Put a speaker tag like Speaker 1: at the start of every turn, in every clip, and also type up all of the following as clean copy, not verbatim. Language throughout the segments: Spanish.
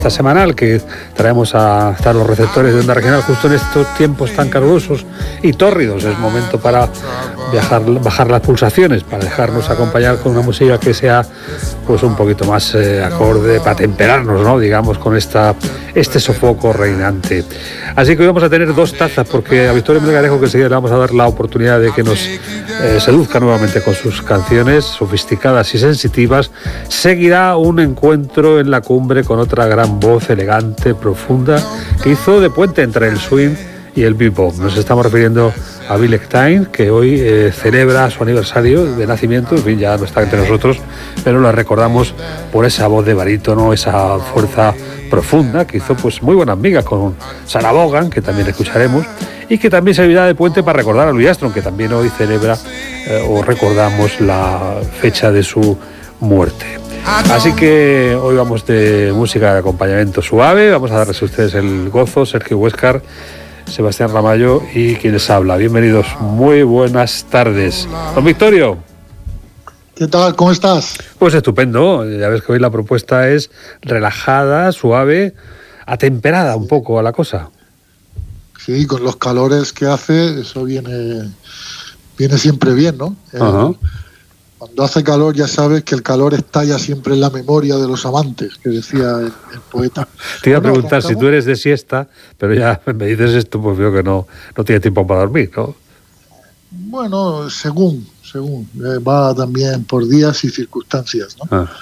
Speaker 1: semanal que traemos hasta los receptores de Onda Regional justo en estos tiempos tan calurosos y tórridos. Es momento para bajar las pulsaciones, para dejarnos acompañar con una música que sea pues un poquito más acorde, para temperarnos, ¿no? Digamos, con este sofoco reinante. Así que hoy vamos a tener dos tazas, porque a Victoria Melgarejo, que enseguida le vamos a dar la oportunidad de que nos seduzca nuevamente con sus canciones sofisticadas y sensitivas, seguirá un encuentro en la cumbre con otra gran voz elegante, profunda, que hizo de puente entre el swing y el bebop. Nos estamos refiriendo a Bill Eckstine, que hoy celebra su aniversario de nacimiento. En fin, ya no está entre nosotros, pero la recordamos por esa voz de barítono, esa fuerza profunda que hizo pues muy buenas migas con Sarah Vaughan, que también escucharemos, y que también servirá de puente para recordar a Louis Armstrong, que también hoy celebra o recordamos la fecha de su muerte. Así que hoy vamos de música de acompañamiento suave. Vamos a darles a ustedes el gozo. Sergio Huéscar, Sebastián Ramallo y quien les habla. Bienvenidos, muy buenas tardes. Don Victorio.
Speaker 2: ¿Qué tal? ¿Cómo estás?
Speaker 1: Pues estupendo. Ya ves que hoy la propuesta es relajada, suave, atemperada un poco a la cosa.
Speaker 2: Sí, con los calores que hace, eso viene siempre bien, ¿no?
Speaker 1: Ajá.
Speaker 2: Cuando hace calor ya sabes que el calor estalla siempre en la memoria de los amantes, que decía el poeta.
Speaker 1: Te iba a preguntar si tú eres de siesta, pero ya me dices esto, pues veo que no tiene tiempo para dormir, ¿no?
Speaker 2: Bueno, según va también por días y circunstancias, ¿no?
Speaker 1: Ah.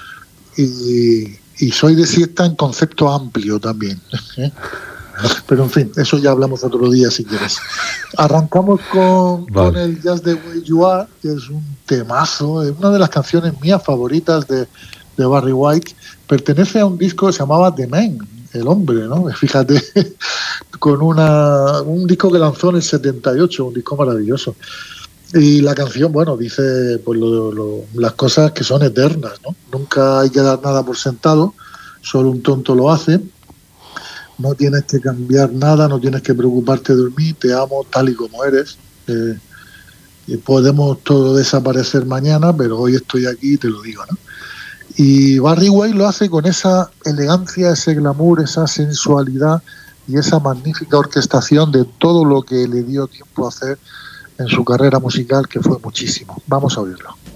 Speaker 2: Y soy de siesta en concepto amplio también, ¿eh? Pero en fin, eso ya hablamos otro día si quieres. Arrancamos con el Just the Way You Are, que es un temazo, es una de las canciones mías favoritas de Barry White. Pertenece a un disco que se llamaba The Man, el hombre, ¿no? Fíjate, con un disco que lanzó en el 78, un disco maravilloso. Y la canción, bueno, dice pues las cosas que son eternas, ¿no? Nunca hay que dar nada por sentado, solo un tonto lo hace. No tienes que cambiar nada, no tienes que preocuparte de mí, te amo tal y como eres. Podemos todo desaparecer mañana, pero hoy estoy aquí y te lo digo, ¿no? Y Barry White lo hace con esa elegancia, ese glamour, esa sensualidad y esa magnífica orquestación de todo lo que le dio tiempo a hacer en su carrera musical, que fue muchísimo. Vamos a oírlo.